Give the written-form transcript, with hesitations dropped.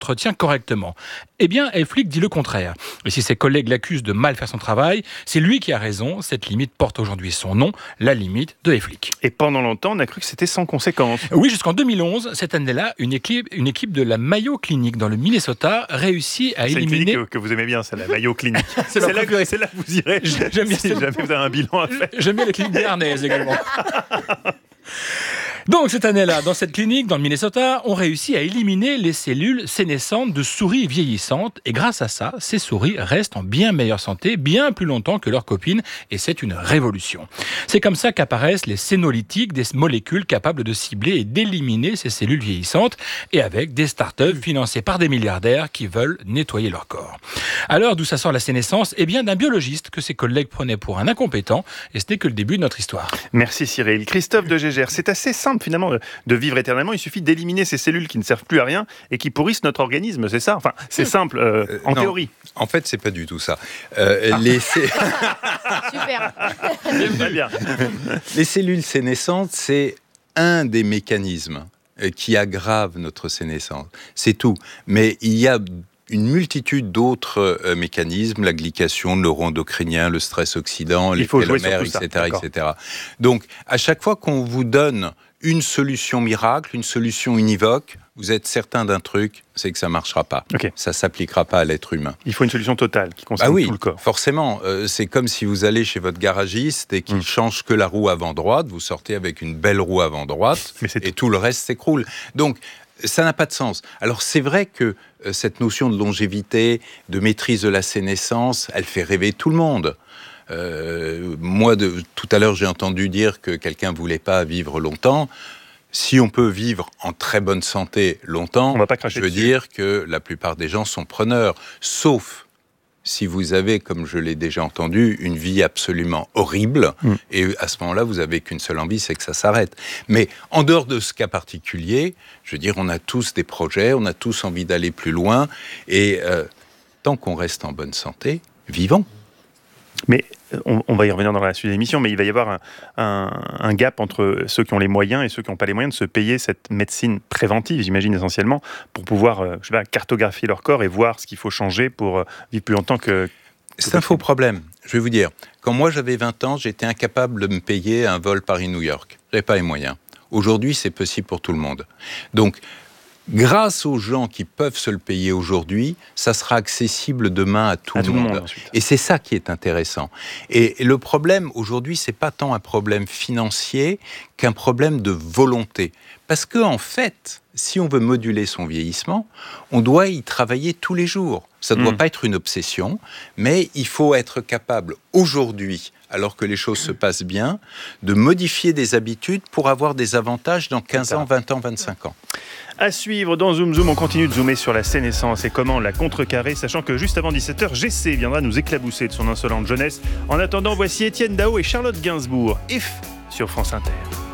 s'entretient correctement. Eh bien, Elflick dit le contraire. Et si ses collègues l'accusent de mal faire son travail, c'est lui qui a raison. Cette limite porte aujourd'hui son nom, la limite de Elflick. Et pendant longtemps, on a cru que c'était sans conséquence. Oui, jusqu'en 2011, cette année-là, une équipe de la Mayo Clinic dans le Minnesota réussit à éliminer... C'est une clinique que vous aimez bien, c'est la Mayo Clinic. c'est là que vous irez J'aime bien si jamais vous avez un bilan à faire. J'aime bien les cliniques béarnaises également. Donc cette année-là, dans cette clinique, dans le Minnesota, on réussit à éliminer les cellules sénescentes de souris vieillissantes. Et grâce à ça, ces souris restent en bien meilleure santé, bien plus longtemps que leurs copines. Et c'est une révolution. C'est comme ça qu'apparaissent les sénolytiques, des molécules capables de cibler et d'éliminer ces cellules vieillissantes. Et avec des startups financées par des milliardaires qui veulent nettoyer leur corps. Alors, d'où ça sort la sénescence ? Eh bien, d'un biologiste que ses collègues prenaient pour un incompétent. Et ce n'est que le début de notre histoire. Merci Cyril. Christophe de Gégère, c'est assez simple finalement de vivre éternellement. Il suffit d'éliminer ces cellules qui ne servent plus à rien et qui pourrissent notre organisme, c'est ça ? Enfin, c'est simple en théorie. En fait, c'est pas du tout ça. Super. Très bien. Les cellules sénescentes, c'est un des mécanismes qui aggrave notre sénescence. C'est tout. Mais il y a une multitude d'autres mécanismes, la glycation, le neuroendocrinien, le stress oxydant, les télomères, etc. Donc, à chaque fois qu'on vous donne une solution miracle, une solution univoque, vous êtes certain d'un truc, c'est que ça ne marchera pas. Okay. Ça ne s'appliquera pas à l'être humain. Il faut une solution totale qui concerne tout le corps. Forcément. C'est comme si vous allez chez votre garagiste et qu'il change que la roue avant droite, vous sortez avec une belle roue avant droite et tout le reste s'écroule. Donc, ça n'a pas de sens. Alors, c'est vrai que cette notion de longévité, de maîtrise de la sénescence, elle fait rêver tout le monde. Moi, tout à l'heure, j'ai entendu dire que quelqu'un ne voulait pas vivre longtemps. Si on peut vivre en très bonne santé longtemps, je veux dire que la plupart des gens sont preneurs, sauf si vous avez, comme je l'ai déjà entendu, une vie absolument horrible, et à ce moment-là, vous n'avez qu'une seule envie, c'est que ça s'arrête. Mais en dehors de ce cas particulier, je veux dire, on a tous des projets, on a tous envie d'aller plus loin, et tant qu'on reste en bonne santé, vivons. Mais on va y revenir dans la suite de l'émission, mais il va y avoir un gap entre ceux qui ont les moyens et ceux qui n'ont pas les moyens de se payer cette médecine préventive, j'imagine essentiellement, pour pouvoir cartographier leur corps et voir ce qu'il faut changer pour vivre plus longtemps que... C'est un faux problème. Je vais vous dire, quand moi j'avais 20 ans, j'étais incapable de me payer un vol Paris-New York. Je n'avais pas les moyens. Aujourd'hui, c'est possible pour tout le monde. Donc, grâce aux gens qui peuvent se le payer aujourd'hui, ça sera accessible demain à tout le monde. Et c'est ça qui est intéressant. Et le problème aujourd'hui, c'est pas tant un problème financier qu'un problème de volonté. Parce que en fait, si on veut moduler son vieillissement, on doit y travailler tous les jours. Ça ne doit pas être une obsession, mais il faut être capable aujourd'hui, alors que les choses se passent bien, de modifier des habitudes pour avoir des avantages dans 15 ans, 20 ans, 25 ans. À suivre dans Zoom Zoom, on continue de zoomer sur la sénescence et comment la contrecarrer, sachant que juste avant 17h, GC viendra nous éclabousser de son insolente jeunesse. En attendant, voici Étienne Dao et Charlotte Gainsbourg. If sur France Inter.